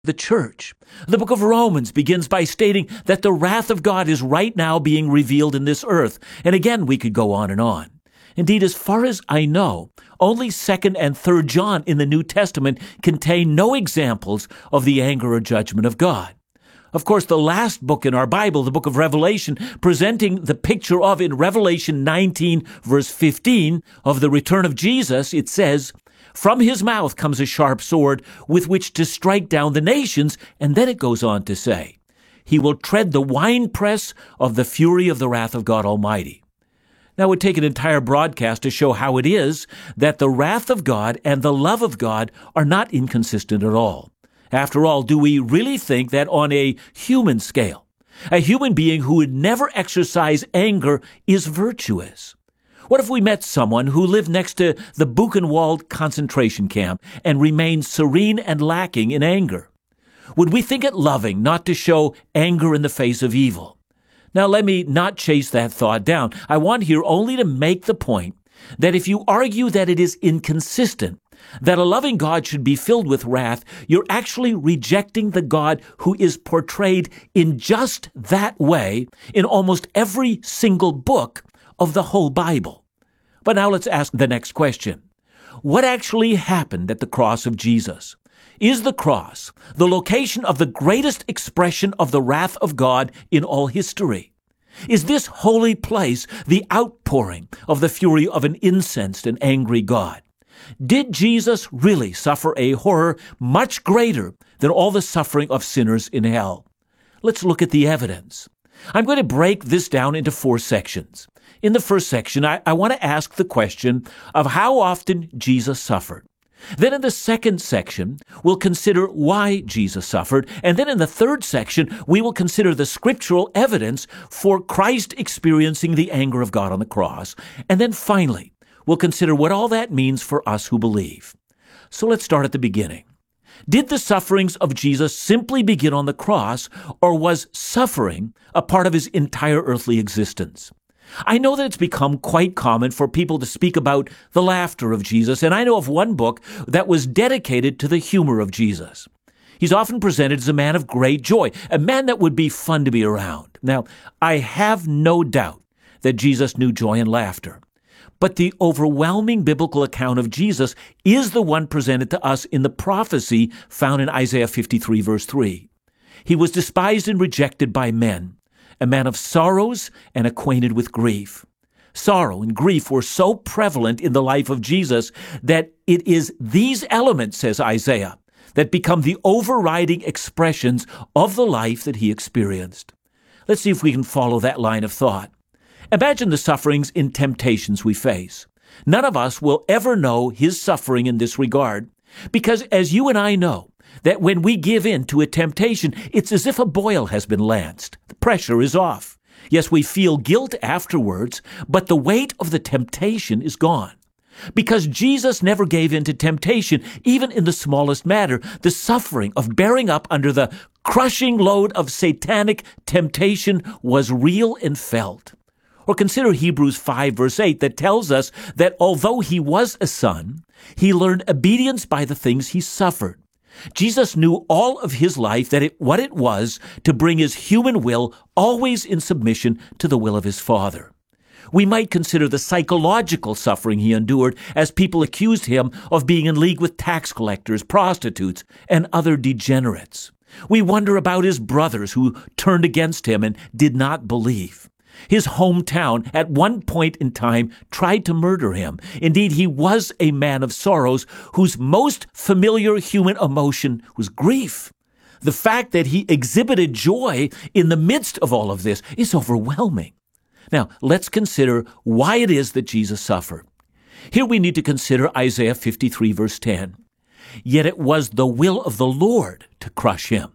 the church. The book of Romans begins by stating that the wrath of God is right now being revealed in this earth. And again, we could go on and on. Indeed, as far as I know, only 2nd and 3rd John in the New Testament contain no examples of the anger or judgment of God. Of course, the last book in our Bible, the book of Revelation, presenting the picture of, in Revelation 19, verse 15, of the return of Jesus, it says, "From his mouth comes a sharp sword with which to strike down the nations," and then it goes on to say, "He will tread the winepress of the fury of the wrath of God Almighty." Now, it would take an entire broadcast to show how it is that the wrath of God and the love of God are not inconsistent at all. After all, do we really think that on a human scale, a human being who would never exercise anger is virtuous? What if we met someone who lived next to the Buchenwald concentration camp and remained serene and lacking in anger? Would we think it loving not to show anger in the face of evil? Now, let me not chase that thought down. I want here only to make the point that if you argue that it is inconsistent, that a loving God should be filled with wrath, you're actually rejecting the God who is portrayed in just that way in almost every single book of the whole Bible. But now let's ask the next question. What actually happened at the cross of Jesus? Is the cross the location of the greatest expression of the wrath of God in all history? Is this holy place the outpouring of the fury of an incensed and angry God? Did Jesus really suffer a horror much greater than all the suffering of sinners in hell? Let's look at the evidence. I'm going to break this down into 4 sections. In the first section, I want to ask the question of how often Jesus suffered. Then in the second section, we'll consider why Jesus suffered. And then in the third section, we will consider the scriptural evidence for Christ experiencing the anger of God on the cross. And then finally, we'll consider what all that means for us who believe. So let's start at the beginning. Did the sufferings of Jesus simply begin on the cross, or was suffering a part of his entire earthly existence? I know that it's become quite common for people to speak about the laughter of Jesus, and I know of one book that was dedicated to the humor of Jesus. He's often presented as a man of great joy, a man that would be fun to be around. Now, I have no doubt that Jesus knew joy and laughter. But the overwhelming biblical account of Jesus is the one presented to us in the prophecy found in Isaiah 53, verse 3. He was despised and rejected by men, a man of sorrows and acquainted with grief. Sorrow and grief were so prevalent in the life of Jesus that it is these elements, says Isaiah, that become the overriding expressions of the life that he experienced. Let's see if we can follow that line of thought. Imagine the sufferings and temptations we face. None of us will ever know his suffering in this regard, because as you and I know, that when we give in to a temptation, it's as if a boil has been lanced. The pressure is off. Yes, we feel guilt afterwards, but the weight of the temptation is gone. Because Jesus never gave in to temptation, even in the smallest matter, the suffering of bearing up under the crushing load of satanic temptation was real and felt. Or consider Hebrews 5, verse 8, that tells us that although he was a son, he learned obedience by the things he suffered. Jesus knew all of his life what it was to bring his human will always in submission to the will of his Father. We might consider the psychological suffering he endured as people accused him of being in league with tax collectors, prostitutes, and other degenerates. We wonder about his brothers who turned against him and did not believe. His hometown, at one point in time, tried to murder him. Indeed, he was a man of sorrows whose most familiar human emotion was grief. The fact that he exhibited joy in the midst of all of this is overwhelming. Now, let's consider why it is that Jesus suffered. Here we need to consider Isaiah 53, verse 10. Yet it was the will of the Lord to crush him.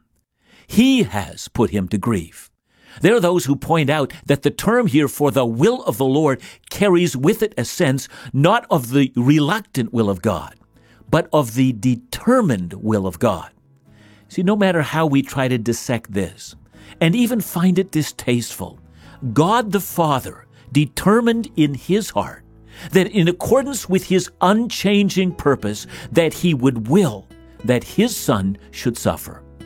He has put him to grief. There are those who point out that the term here for the will of the Lord carries with it a sense not of the reluctant will of God, but of the determined will of God. See, no matter how we try to dissect this, and even find it distasteful, God the Father determined in his heart that in accordance with his unchanging purpose that he would will that his Son should suffer.